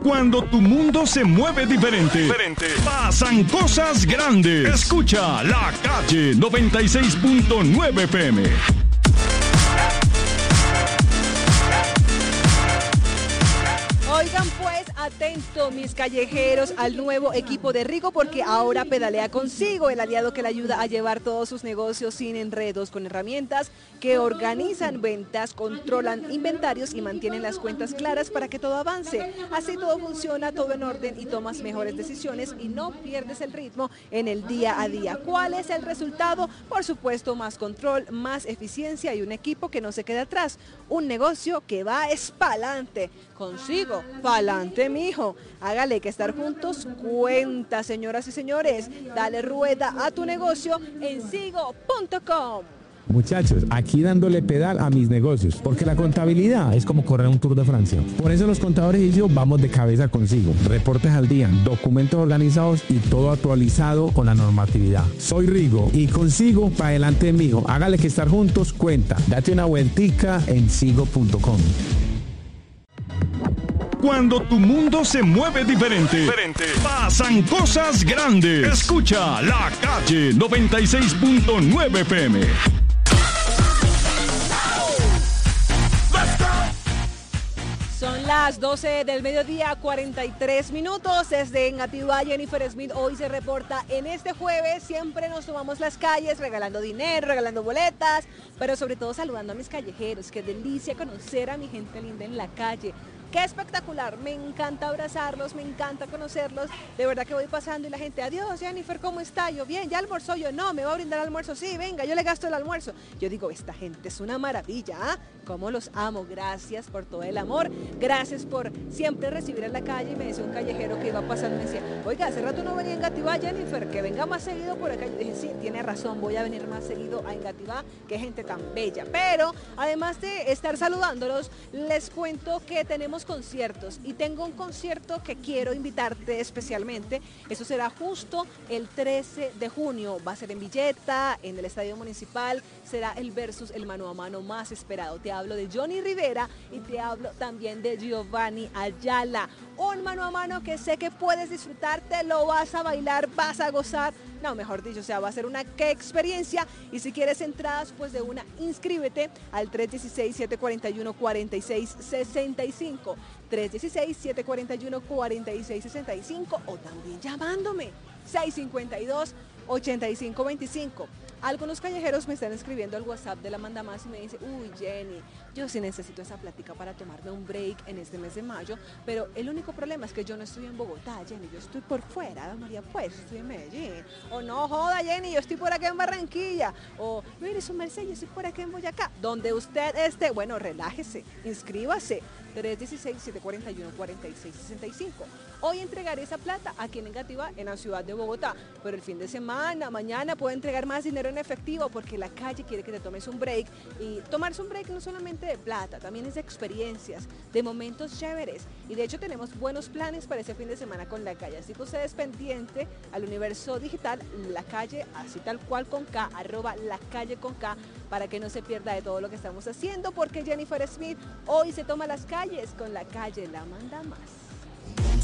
Cuando tu mundo se mueve diferente, pasan cosas grandes. Escucha La Calle 96.9 FM. Oigan pues, atento mis callejeros al nuevo equipo de Rigo, porque ahora pedalea consigo, el aliado que le ayuda a llevar todos sus negocios sin enredos, con herramientas que organizan ventas, controlan inventarios y mantienen las cuentas claras para que todo avance. Así todo funciona, todo en orden y tomas mejores decisiones y no pierdes el ritmo en el día a día. ¿Cuál es el resultado? Por supuesto, más control, más eficiencia y un equipo que no se queda atrás. Un negocio que va pa'lante. Consigo, pa'lante, mijo. Hágale, que estar juntos cuenta, señoras y señores. Dale rueda a tu negocio en sigo.com. Muchachos, aquí dándole pedal a mis negocios, porque la contabilidad es como correr un Tour de Francia. Por eso los contadores y yo vamos de cabeza consigo. Reportes al día, documentos organizados y todo actualizado con la normatividad. Soy Rigo y consigo para adelante, mijo. Hágale, que estar juntos cuenta. Date una vueltica en sigo.com. Cuando tu mundo se mueve diferente, pasan cosas grandes. Escucha La Calle 96.9 FM. Son las 12 del mediodía, 43 minutos. Desde Engativá, Jennifer Smith hoy se reporta en este jueves. Siempre nos tomamos las calles regalando dinero, regalando boletas, pero sobre todo saludando a mis callejeros. Qué delicia conocer a mi gente linda en la calle. Qué espectacular, me encanta abrazarlos, me encanta conocerlos. De verdad que voy pasando y la gente, adiós Jennifer, ¿cómo está? Yo, bien, ¿ya almorzó? Yo, no, me va a brindar almuerzo. Sí, venga, yo le gasto el almuerzo. Yo digo, esta gente es una maravilla, ¿ah? Cómo los amo, gracias por todo el amor, gracias por siempre recibir en la calle. Y me decía un callejero que iba pasando, me decía, oiga, hace rato no venía a Engativá, Jennifer, que venga más seguido por acá. Yo dije, sí, tiene razón, voy a venir más seguido a Engativá, qué gente tan bella. Pero, además de estar saludándolos, les cuento que tenemos conciertos y tengo un concierto que quiero invitarte especialmente. Eso será justo el 13 de junio, va a ser en Villeta, en el Estadio Municipal, será el versus, el mano a mano más esperado. Te hablo de Johnny Rivera y te hablo también de Giovanni Ayala. Un mano a mano que sé que puedes disfrutar, te lo vas a bailar, vas a gozar. No, mejor dicho, o sea, va a ser una qué experiencia. Y si quieres entradas, pues de una, inscríbete al 316-741-4665. 316-741-4665 o también llamándome 652-8525. Algunos callejeros me están escribiendo al WhatsApp de la Manda Más y me dicen, uy Jenny, yo sí necesito esa plática para tomarme un break en este mes de mayo, pero el único problema es que yo no estoy en Bogotá, Jenny, yo estoy por fuera, María, pues estoy en Medellín. O no joda, Jenny, yo estoy por acá en Barranquilla. O mire, su merced, yo estoy por acá en Boyacá. Donde usted esté, bueno, relájese, inscríbase. 316-741-4665. Hoy entregaré esa plata aquí en Engativá, en la ciudad de Bogotá, pero el fin de semana, mañana puedo entregar más dinero en efectivo porque la calle quiere que te tomes un break. Y tomarse un break no solamente de plata, también es de experiencias, de momentos chéveres. Y de hecho tenemos buenos planes para ese fin de semana con la calle. Así que ustedes pendiente al universo digital, la calle, así tal cual con K, @lacalle con K, para que no se pierda de todo lo que estamos haciendo, porque Jennifer Smith hoy se toma las calles con La Calle La Manda Más.